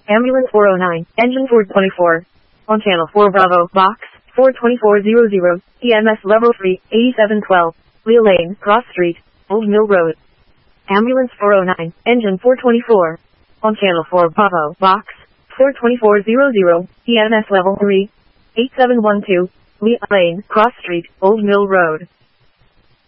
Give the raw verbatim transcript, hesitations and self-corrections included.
Ambulance four oh nine, engine four twenty-four. On channel four Bravo, box, four twenty-four hundred, E M S level three, eighty-seven twelve, Lea Lane, Cross Street, Old Mill Road. Ambulance four oh nine, engine four twenty-four. On channel four Bravo, box, four twenty-four hundred, E M S level three, eighty-seven twelve, Lea Lane, Cross Street, Old Mill Road.